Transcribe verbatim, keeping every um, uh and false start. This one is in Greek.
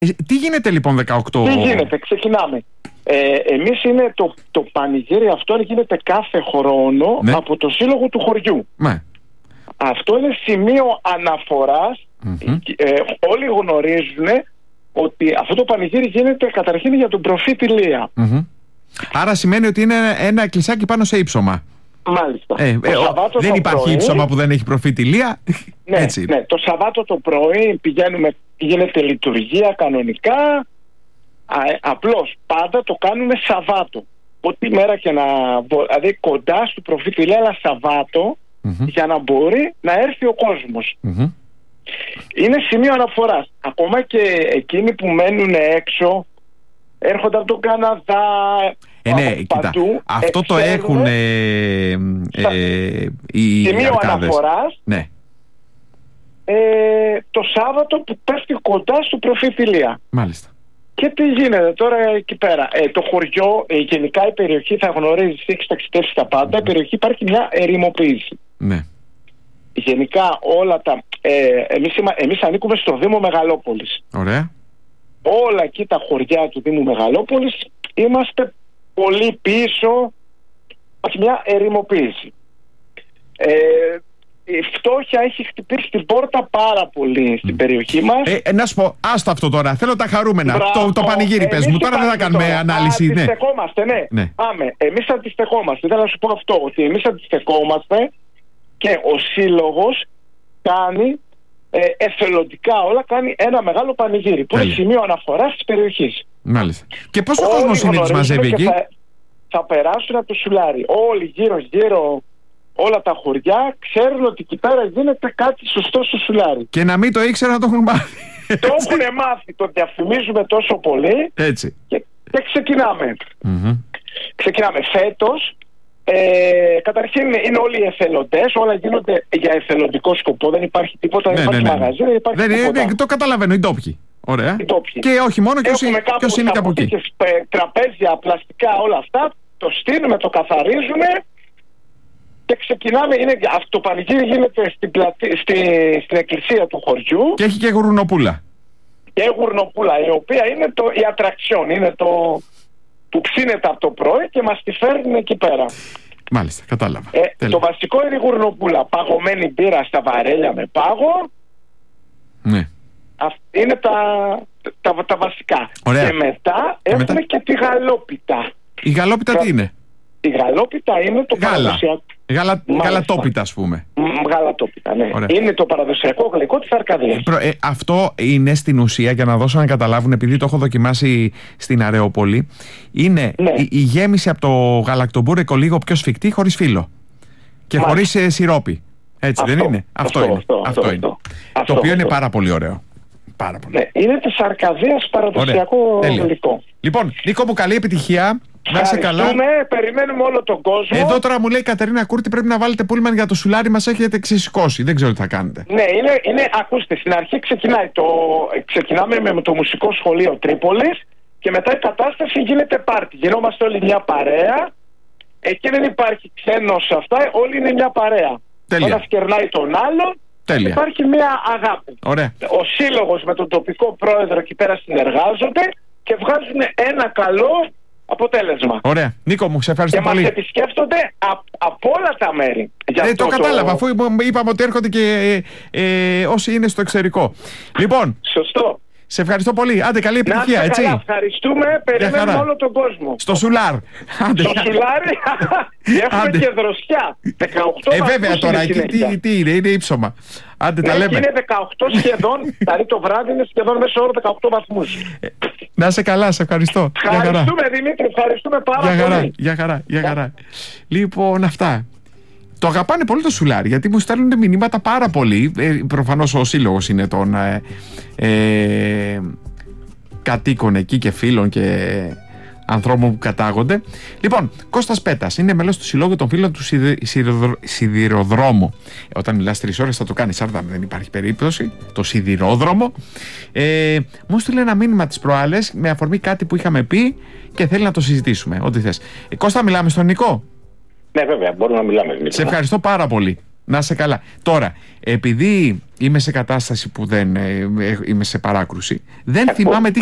Ε, τι γίνεται λοιπόν δεκαοκτώ? Τι γίνεται, ξεκινάμε. Ε, εμείς είναι το, το πανηγύρι αυτό γίνεται κάθε χρόνο, ναι, από το σύλλογο του χωριού. Ναι. Αυτό είναι σημείο αναφοράς. Mm-hmm. Ε, όλοι γνωρίζουν ότι αυτό το πανηγύρι γίνεται καταρχήν για τον προφήτη Ηλία. Mm-hmm. Άρα σημαίνει ότι είναι ένα εκκλησάκι πάνω σε ύψωμα. Μάλιστα. Ε, ε, ο, δεν υπάρχει πρωί, ύψωμα που δεν έχει προφήτη Ηλία. Ναι, έτσι. Ναι, το Σαββάτο το πρωί πηγαίνουμε, γίνεται λειτουργία κανονικά. Α, απλώς πάντα το κάνουμε Σαββάτο. Ό,τι μέρα και να. Δηλαδή κοντά στο προφήτη Ηλία, αλλά Σαββάτο, mm-hmm, για να μπορεί να έρθει ο κόσμος. Mm-hmm. Είναι σημείο αναφοράς. Ακόμα και εκείνοι που μένουν έξω, έρχονται από τον Καναδά. Ε, ναι, κοίτα, παντού, αυτό το έχουν ε, ε, οι σημείο αναφοράς, ναι, ε, το Σάββατο που πέφτει κοντά στο προφήτη Ηλία. Μάλιστα. Και τι γίνεται τώρα εκεί πέρα? Ε, το χωριό, ε, γενικά η περιοχή, θα γνωρίζεις, έχεις ταξιδέψει τα πάντα, mm-hmm, η περιοχή υπάρχει μια ερημοποίηση. Ναι. Γενικά όλα τα... Ε, εμείς, είμα, εμείς ανήκουμε στο Δήμο Μεγαλόπολης. Ωραία. Όλα εκεί τα χωριά του Δήμου Μεγαλόπολης είμαστε πολύ πίσω από μια ερημοποίηση. Ε, η φτώχεια έχει χτυπήσει την πόρτα πάρα πολύ στην mm. περιοχή μας. Ε, ε, να σου πω, άστο αυτό τώρα. Θέλω τα χαρούμενα. Μπράβο, το, το πανηγύρι πες μου. Τώρα δεν θα κάνουμε τώρα ανάλυση. Ναι. Αντιστεκόμαστε, ναι. ναι. Πάμε. Εμείς αντιστεκόμαστε. Θέλω να σου πω αυτό, ότι εμείς αντιστεκόμαστε και ο σύλλογος κάνει ε, εθελοντικά όλα, κάνει ένα μεγάλο πανηγύρι που είναι σημείο αναφοράς της περιοχής. Μάλιστα. Και πόσο κόσμο συνήθως μαζεύει εκεί? Θα, θα περάσουν από το Σουλάρι. Όλοι γύρω-γύρω, όλα τα χωριά ξέρουν ότι εκεί πέρα γίνεται κάτι σωστό στο Σουλάρι. Και να μην το ήξερα να το έχουν μάθει. Το έχουν μάθει, το διαφημίζουμε τόσο πολύ. Έτσι. Και, και ξεκινάμε. Mm-hmm. Ξεκινάμε φέτος. Ε, καταρχήν είναι όλοι εθελοντές, όλα γίνονται για εθελοντικό σκοπό. Δεν υπάρχει τίποτα, ναι, δεν υπάρχει ναι, ναι. μαγαζί, δεν υπάρχει δεν, τίποτα. Ναι, το καταλαβαίνω, οι ντόπιοι. Ωραία. Οι ντόπιοι. Και όχι μόνο, και όσοι είναι και από εκεί. Τραπέζια, πλαστικά, όλα αυτά, το στείλουμε, το καθαρίζουμε και ξεκινάμε. Είναι, αυτό το πανηγύρι γίνεται στην, πλατη, στη, στην εκκλησία του χωριού. Και έχει και γουρνοπούλα. Και γουρνοπούλα, η οποία είναι το, η ατραξιόν, είναι το που ψήνεται από το πρωί και μας τη φέρνουν εκεί πέρα. Μάλιστα, κατάλαβα. Ε, το βασικό είναι η γουρνοπούλα. Παγωμένη μπύρα στα βαρέλια με πάγο. Ναι. Είναι τα, τα, τα βασικά. Ωραία. Και μετά και έχουμε μετά... και τη γαλόπιτα. Η γαλόπιτα τι είναι? Η γαλόπιτα είναι το Γάλα. παραδοσιακό. Γαλα... Γαλατόπιτα, ας πούμε. Γαλατόπιτα, ναι. Ωραία. Είναι το παραδοσιακό γλυκό της Αρκαδίας. Ε, ε, αυτό είναι στην ουσία, για να δώσω να καταλάβουν, επειδή το έχω δοκιμάσει στην Αρεόπολη, είναι ναι. η, η γέμιση από το γαλακτομπούρεκο λίγο πιο σφιχτή, χωρίς φύλλο. Και χωρίς ε, σιρόπι. Έτσι αυτό, δεν είναι? Αυτό, αυτό είναι. Αυτό, αυτό, αυτό είναι. Αυτό, το οποίο αυτό. είναι πάρα πολύ ωραίο. Πάρα πολύ. Ναι, είναι της Αρκαδίας παραδοσιακό γλυκό. Λοιπόν, Νίκο μου, καλή επιτυχία. Να είσαι καλά. Περιμένουμε όλο τον κόσμο. Εδώ τώρα μου λέει η Κατερίνα Κούρτη, πρέπει να βάλετε πούλμαν για το Σουλάρι, μας έχετε ξεσηκώσει. Δεν ξέρω τι θα κάνετε. Ναι, είναι, είναι, ακούστε, στην αρχή ξεκινάει το, ξεκινάμε με το μουσικό σχολείο Τρίπολης και μετά η κατάσταση γίνεται πάρτι. Γινόμαστε όλοι μια παρέα. Εκεί δεν υπάρχει ξένος σε αυτά, όλοι είναι μια παρέα. Τέλεια. Ένας κερνάει τον άλλον. Τέλεια. Υπάρχει μια αγάπη. Ωραία. Ο σύλλογος με τον τοπικό πρόεδρο εκεί πέρα συνεργάζονται και βγάζουν ένα καλό αποτέλεσμα. Ωραία. Νίκο μου, σε ευχαριστώ και πολύ. Και μας επισκέφτονται από, από όλα τα μέρη. Για ε, το κατάλαβα, το... αφού είπαμε ότι έρχονται και ε, ε, όσοι είναι στο εξωτερικό. Λοιπόν. Σωστό. Σε ευχαριστώ πολύ. Άντε, καλή επιτυχία, να, έτσι. Καλά, ευχαριστούμε. Περιμένουμε όλο τον κόσμο. Στο Σουλάρ. Άντε. Στο Σουλάρι έχουμε Άντε. και δροσιά. δεκαοκτώ ε, βέβαια τώρα, εκεί τι, τι είναι, είναι ύψωμα. Άντε, ναι, τα λέμε. Είναι δεκαοκτώ σχεδόν, δηλαδή το βράδυ είναι σχεδόν μέσω όρο δεκαοκτώ βαθμούς. Ε, να είσαι καλά, σε ευχαριστώ. Ευχαριστούμε Δημήτρη, ευχαριστούμε πάρα για πολύ. Χαρά, για χαρά, για χαρά. Λοιπόν, αυτά. Το αγαπάνε πολύ το Σουλάρι, γιατί μου στέλνουν μηνύματα πάρα πολύ. Ε, προφανώς ο σύλλογος είναι των ε, ε, κατοίκων εκεί και φίλων και ανθρώπων που κατάγονται. Λοιπόν, Κώστας Πέτας είναι μέλος του Συλλόγου των Φίλων του Σιδηρο, Σιδηροδρόμου. Ε, όταν μιλάς τρεις ώρες θα το κάνεις σαρδάμ, δεν υπάρχει περίπτωση. Το Σιδηρόδρομο. Ε, μου στείλε ένα μήνυμα τις προάλλες με αφορμή κάτι που είχαμε πει και θέλει να το συζητήσουμε. Ό,τι θες. Ε, Κώστα, μιλάμε στον Νικό. Ναι, βέβαια, μπορούμε να μιλάμε. Σε ευχαριστώ πάρα πολύ. Να είσαι καλά. Τώρα, επειδή είμαι σε κατάσταση που δεν ε, είμαι σε παράκρουση, δεν θυμάμαι τι